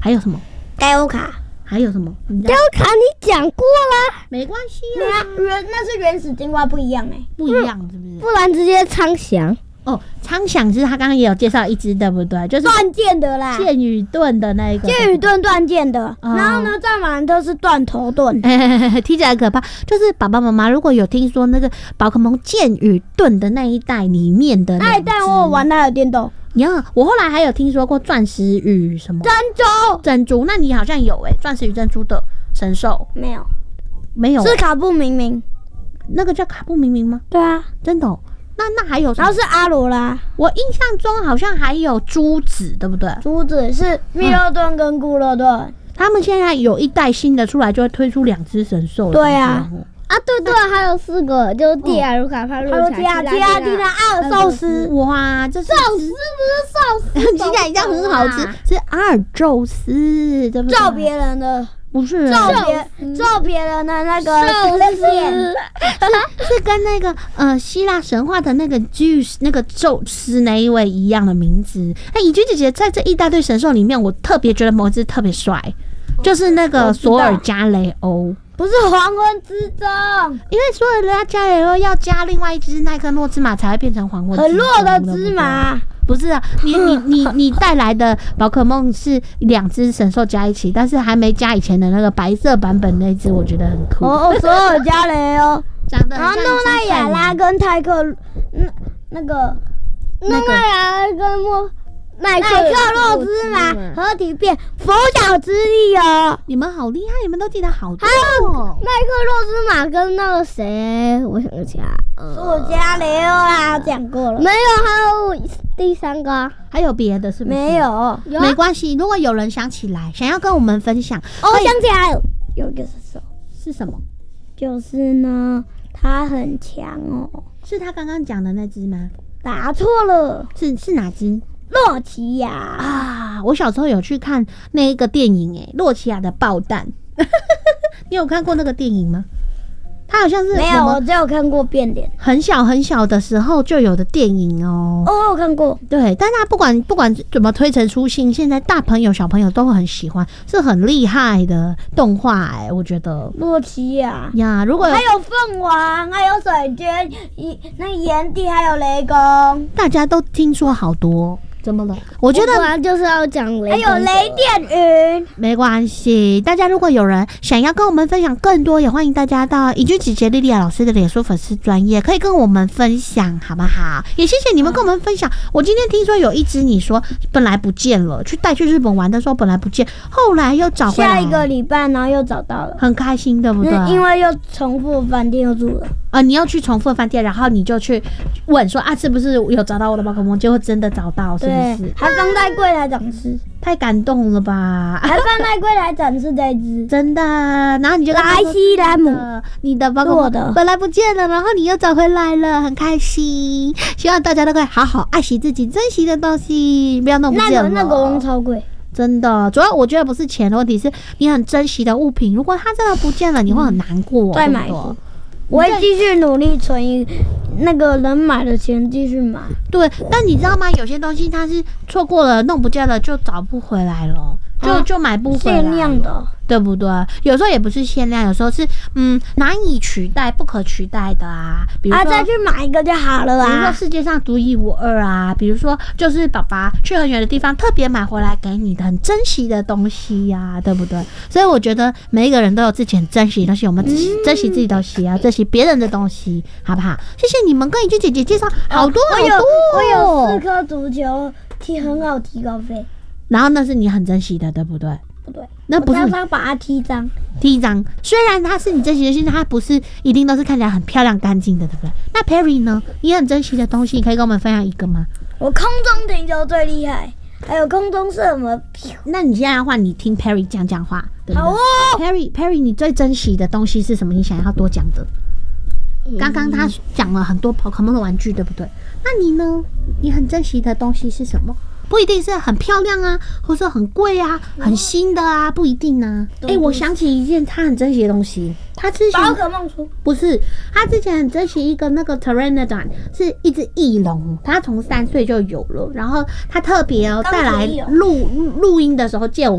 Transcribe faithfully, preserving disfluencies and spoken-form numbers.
还有什么？ 盖欧卡。 还有什么？ 盖欧卡你讲过啦， 没关系啊。原那是原始精蛙不一样哎、欸， 不一样是不是？ 不然直接苍翔。 哦，苍响是他刚刚也有介绍一只，对不对？就是断剑的啦， 剑与盾的那一个， 剑与盾断剑的。哦、然后呢，再满都是断头盾， 欸、听起来可怕。就是爸爸妈妈如果有听说那个宝可梦剑与盾的那一代里面的那一代，我有玩它的电动。 呀，我后来还有听说过钻石与什么珍珠， 珍珠。那你好像有哎、欸，钻石与珍珠的神兽没有， 没有， 是卡布明明， 那个叫卡布明明吗？ 对啊， 真的、喔。那那还有什么？ 然后是阿罗拉， 我印象中好像还有珠子，对不对？ 珠子是密勒顿跟古勒顿、嗯， 他们现在有一代新的出来，就会推出两只神兽。 对啊。 啊，对对，还有四个，就是蒂亚卢卡、帕路卡、 提亚、提亚、蒂娜、阿尔宙斯。 哇，这寿司不是寿司， 听起来一样很好吃，是阿尔宙斯，对不对？ 照别人的。 不是揍别揍别人的那个寿司， 是是跟那个呃希腊神话的那个 Zeus 那个宙斯那一位一样的名字。哎，以军姐姐在这一大堆神兽里面，我特别觉得某一只特别帅，就是那个索尔加雷欧。 不是黄昏之中， 因为索尔加雷欧要加另外一只奈克诺芝麻才会变成黄昏之中， 很弱的芝麻。 不是啊，你你你你带来的宝可梦是两只神兽加一起，但是还没加以前的那个白色版本那只，我觉得很酷。 哦，索尔加雷欧， 长得很像。 然后诺奈亚拉跟泰克，那那个诺奈亚拉跟莫奈克洛芝麻合体变佛脚之力哦！ 你们好厉害，你们都记得好多。 还有奈克洛芝麻跟那个谁，我想一下， 索尔加雷欧啊，讲过了。 没有，还有第三个、啊， 还有别的是不是？ 没有， 没关系。如果有人想起来，想要跟我们分享， 哦，我想起来了，有一个是什么？ 是什么？ 就是呢，他很强哦。 是他刚刚讲的那只吗？ 答错了， 是是哪只？ 洛奇亚啊！我小时候有去看那一个电影、欸，哎，洛奇亚的爆弹。你有看过那个电影吗？它好像是没有，我只有看过变脸， 很小很小的时候就有的电影哦。 哦，我看过。 对，但它不管不管怎么推陈出新，现在大朋友小朋友都很喜欢，是很厉害的动画哎、欸，我觉得。 洛奇亚呀，如果有还有凤凰，还有水军，一那炎帝，还有雷公， 大家都听说好多。怎么了？我觉得我就是要讲雷， 还有雷电云， 没关系。大家如果有人想要跟我们分享更多，也欢迎大家到怡君姐姐莉莉亚老师的脸书粉丝专页，可以跟我们分享，好不好？也谢谢你们跟我们分享。嗯、我今天听说有一只你说本来不见了，去带去日本玩的时候本来不见，后来又找回来， 下一个礼拜然后又找到了， 很开心，对不对？ 嗯、因为又重复饭店又住了。 呃，你要去重复饭店，然后你就去问说啊，是不是有找到我的宝可梦？结果真的找到，是不是？ 他刚在柜台展示， 太感动了吧！ 还放在柜台展示这一只， 真的。然后你就莱西兰姆， 你的宝可梦本来不见了，然后你又找回来了，很开心。希望大家都可以好好爱惜自己珍惜的东西，不要弄不见了。 那个那个翁超贵。 真的，主要我觉得不是钱的问题，是你很珍惜的物品，如果它真的不见了，你会很难过。 再买一个。我会继续努力存一那个能买的钱继续买。 对，但你知道吗？有些东西它是错过了、弄不见了，就找不回来了，就、啊、就买不回来了。 限量的， 对不对？有时候也不是限量，有时候是嗯难以取代、不可取代的啊。比如说， 啊，再去买一个就好了啊。 比如说世界上独一无二啊，比如说就是爸爸去很远的地方特别买回来给你的很珍惜的东西呀、啊，对不对？所以我觉得每一个人都有自己很珍惜的东西，我们珍惜、嗯、珍惜自己的东西啊，珍惜别人的东西，好不好？谢谢你们跟怡君姐姐介绍好多好多、哦我有，我有四颗足球，踢很好提高飞。 然后那是你很珍惜的，对不对？ 不对， 那不是我常常把它踢脏。 踢脏，虽然它是你珍惜的，现在它不是一定都是看起来很漂亮干净的，对不对？那 Perry 呢？你很珍惜的东西，你可以跟我们分享一个吗？ 我空中停球最厉害，还有空中射门。 那你现在的话，你听 Perry 讲讲话，对不对？ 好哦 ，Perry Perry， 你最珍惜的东西是什么？你想要多讲的？刚刚他讲了很多宝可梦的玩具，对不对？那你呢？你很珍惜的东西是什么？不一定是很漂亮啊，或者很贵啊，很新的啊，不一定啊。哎、欸，我想起一件他很珍惜的东西，他之前宝可梦出不是，他之前很珍惜一个那个 Pteranodon， 是一只翼龙，他从三岁就有了，然后他特别哦带来录录音的时候借我。